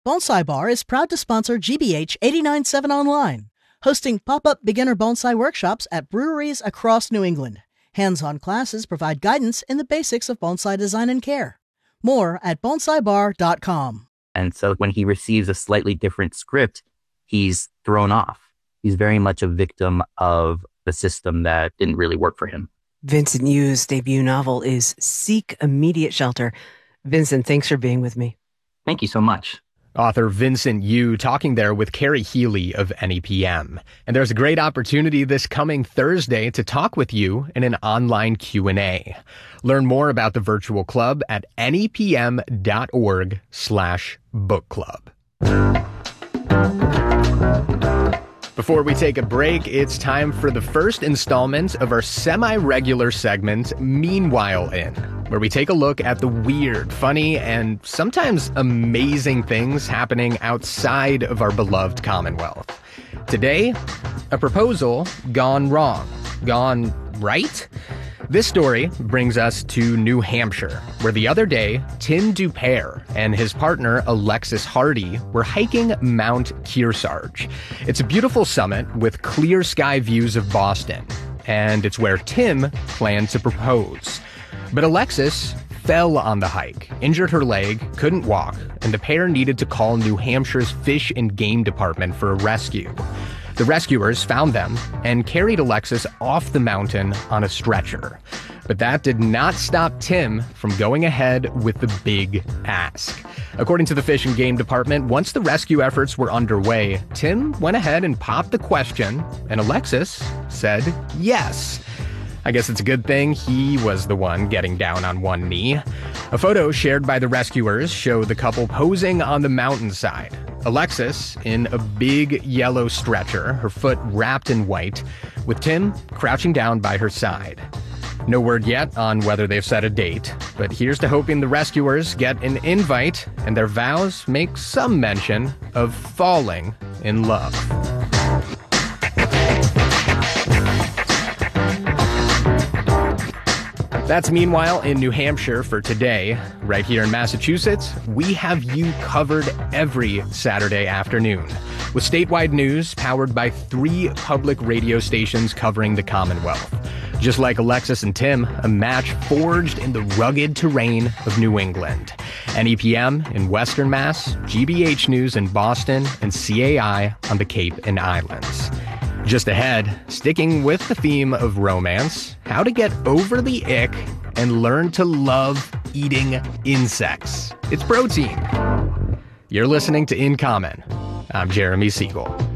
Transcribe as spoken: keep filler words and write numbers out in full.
Bonsai Bar is proud to sponsor G B H eighty-nine point seven Online, hosting pop-up beginner bonsai workshops at breweries across New England. Hands-on classes provide guidance in the basics of bonsai design and care. More at bonsai bar dot com. And so when he receives a slightly different script, he's thrown off. He's very much a victim of the system that didn't really work for him. Vincent Yu's debut novel is Seek Immediate Shelter. Vincent, thanks for being with me. Thank you so much. Author Vincent Yu talking there with Carrie Healy of N E P M. And there's a great opportunity this coming Thursday to talk with you in an online Q and A. Learn more about the virtual club at nepm.org slash book club. Before we take a break, it's time for the first installment of our semi-regular segment, Meanwhile In, where we take a look at the weird, funny, and sometimes amazing things happening outside of our beloved Commonwealth. Today, a proposal gone wrong. Gone right? This story brings us to New Hampshire, where the other day, Tim Dupere and his partner Alexis Hardy were hiking Mount Kearsarge. It's a beautiful summit with clear sky views of Boston, and it's where Tim planned to propose. But Alexis fell on the hike, injured her leg, couldn't walk, and the pair needed to call New Hampshire's Fish and Game Department for a rescue. The rescuers found them and carried Alexis off the mountain on a stretcher. But that did not stop Tim from going ahead with the big ask. According to the Fish and Game Department, once the rescue efforts were underway, Tim went ahead and popped the question, and Alexis said yes. I guess it's a good thing he was the one getting down on one knee. A photo shared by the rescuers showed the couple posing on the mountainside. Alexis in a big yellow stretcher, her foot wrapped in white, with Tim crouching down by her side. No word yet on whether they've set a date, but here's to hoping the rescuers get an invite and their vows make some mention of falling in love. That's Meanwhile in New Hampshire for today. Right here in Massachusetts, we have you covered every Saturday afternoon with statewide news powered by three public radio stations covering the Commonwealth. Just like Alexis and Tim, a match forged in the rugged terrain of New England. N E P M in Western Mass, G B H News in Boston, and C A I on the Cape and Islands. Just ahead, sticking with the theme of romance, how to get over the ick and learn to love eating insects. It's protein. You're listening to In Common. I'm Jeremy Siegel.